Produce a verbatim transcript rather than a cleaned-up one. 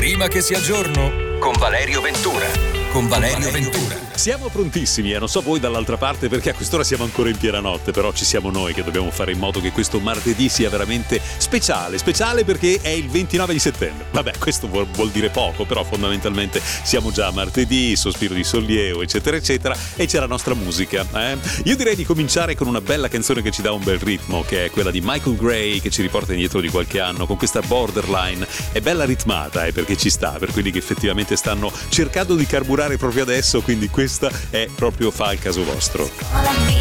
Prima che sia giorno, con Valerio Ventura. Con Valerio Ventura. Siamo prontissimi, eh? Non so voi dall'altra parte, perché a quest'ora siamo ancora in piena notte, però ci siamo noi che dobbiamo fare in modo che questo martedì sia veramente speciale, speciale perché è il ventinove di settembre. Vabbè, questo vuol, vuol dire poco, però fondamentalmente siamo già a martedì, sospiro di sollievo, eccetera, eccetera, e c'è la nostra musica. Eh? Io direi di cominciare con una bella canzone che ci dà un bel ritmo, che è quella di Michael Gray, che ci riporta indietro di qualche anno, con questa borderline. È bella ritmata, eh, perché ci sta, per quelli che effettivamente stanno cercando di carburare proprio adesso, quindi questa è proprio fa il caso vostro.